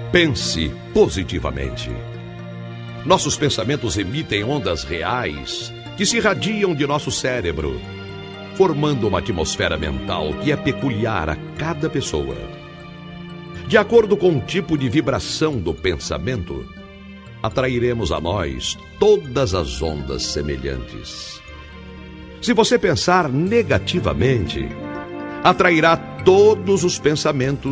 Pense positivamente. Nossos pensamentos emitem ondas reais que se irradiam de nosso cérebro, formando uma atmosfera mental que é peculiar a cada pessoa. De acordo com o tipo de vibração do pensamento, atrairemos a nós todas as ondas semelhantes. Se você pensar negativamente, atrairá todos os pensamentos